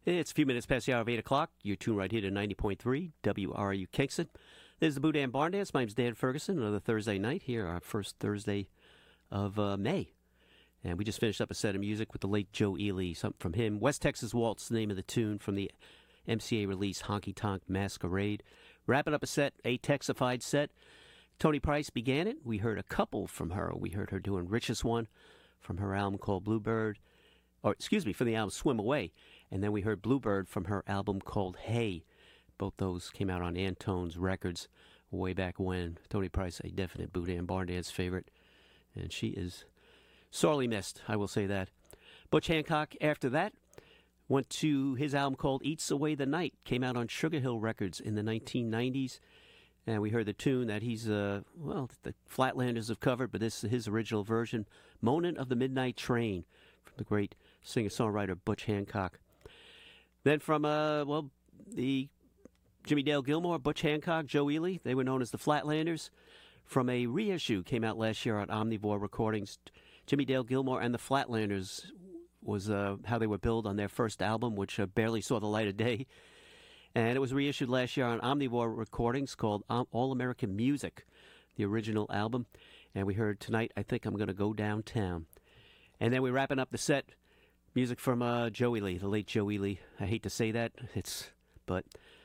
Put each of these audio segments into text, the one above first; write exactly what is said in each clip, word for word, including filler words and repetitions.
It's a few minutes past the hour of eight o'clock. You're tuned right here to ninety point three W R U Kingston. This is the Boudin Barn Dance. My name's Dan Ferguson. Another Thursday night here, our first Thursday of uh, May. And we just finished up a set of music with the late Joe Ely. Something from him. West Texas Waltz, the name of the tune from the M C A release Honky Tonk Masquerade. Wrapping up a set, a Texified set. Tony Price began it. We heard a couple from her. We heard her doing Richest One from her album called Bluebird. Or, excuse me, from the album Swim Away. And then we heard Bluebird from her album called Hey. Both those came out on Antone's Records way back when. Tony Price, a definite Boudin Barn Dance favorite. And she is sorely missed, I will say that. Butch Hancock, after that, went to his album called Eats Away the Night. Came out on Sugar Hill Records in the nineteen nineties. And we heard the tune that he's, uh, well, the Flatlanders have covered, but this is his original version, Moanin' of the Midnight Train, from the great singer-songwriter Butch Hancock. Then from, uh, well, the Jimmy Dale Gilmore, Butch Hancock, Joe Ely, they were known as the Flatlanders. From a reissue, came out last year on Omnivore Recordings, Jimmy Dale Gilmore and the Flatlanders was uh, how they were billed on their first album, which uh, barely saw the light of day. And it was reissued last year on Omnivore Recordings called All American Music, the original album. And we heard Tonight, I Think I'm Going to Go Downtown. And then we're wrapping up the set, music from uh, Joe Ely, the late Joe Ely. I hate to say that, it's but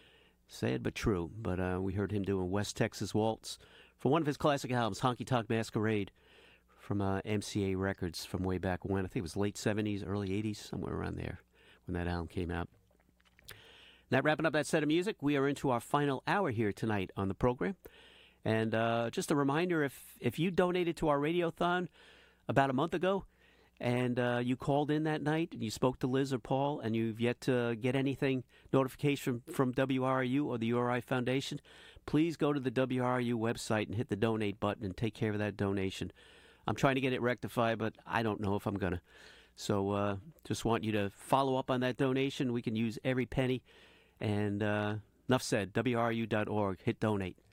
sad but true. But uh, we heard him doing West Texas Waltz from one of his classic albums, Honky Tonk Masquerade, from uh, M C A Records from way back when. I think it was late seventies, early eighties, somewhere around there when that album came out. That wrapping up that set of music, we are into our final hour here tonight on the program. And uh, just a reminder, if, if you donated to our Radiothon about a month ago, and uh, you called in that night, and you spoke to Liz or Paul, and you've yet to get anything, notification from, from W R U or the U R I Foundation, please go to the W R U website and hit the donate button and take care of that donation. I'm trying to get it rectified, but I don't know if I'm going to. So uh, just want you to follow up on that donation. We can use every penny. And uh, enough said, W R U dot org, hit donate.